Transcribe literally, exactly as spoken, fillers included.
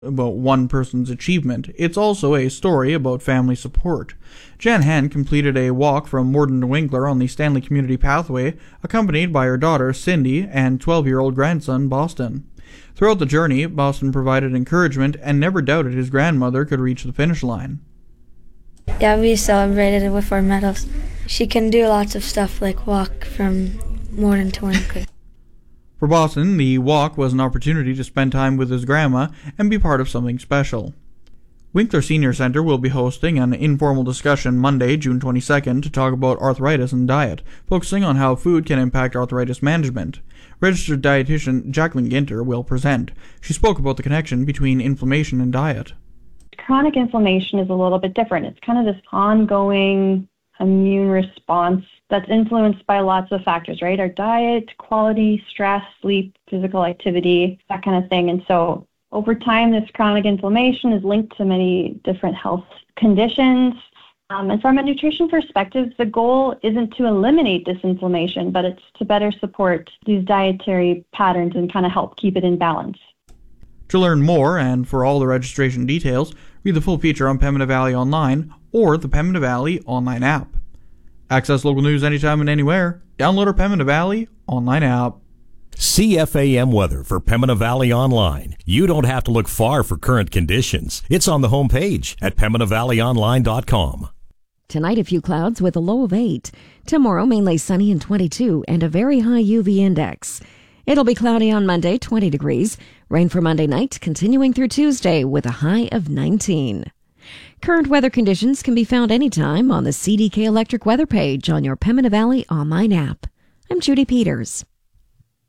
about one person's achievement. It's also a story about family support. Jan Hand completed a walk from Morden to Winkler on the Stanley Community Pathway, accompanied by her daughter, Cindy, and twelve-year-old grandson, Boston. Throughout the journey, Boston provided encouragement and never doubted his grandmother could reach the finish line. Yeah, we celebrated it with our medals. She can do lots of stuff like walk from Morden to Winkler. For Boston, the walk was an opportunity to spend time with his grandma and be part of something special. Winkler Senior Center will be hosting an informal discussion Monday, June twenty-second, to talk about arthritis and diet, focusing on how food can impact arthritis management. Registered dietitian Jacqueline Ginter will present. She spoke about the connection between inflammation and diet. Chronic inflammation is a little bit different. It's kind of this ongoing immune response that's influenced by lots of factors, right? Our diet, quality, stress, sleep, physical activity, that kind of thing. And so over time, this chronic inflammation is linked to many different health conditions. Um, and from a nutrition perspective, the goal isn't to eliminate this inflammation, but it's to better support these dietary patterns and kind of help keep it in balance. To learn more, and for all the registration details, read the full feature on Pembina Valley Online or the Pembina Valley online app. Access local news anytime and anywhere. Download our Pembina Valley online app. C F A M weather for Pembina Valley Online. You don't have to look far for current conditions. It's on the homepage at pembina valley online dot com. Tonight, a few clouds with a low of eight. Tomorrow, mainly sunny and twenty-two and a very high U V index. It'll be cloudy on Monday, twenty degrees. Rain for Monday night, continuing through Tuesday with a high of nineteen. Current weather conditions can be found anytime on the C D K Electric weather page on your Pembina Valley online app. I'm Judy Peters.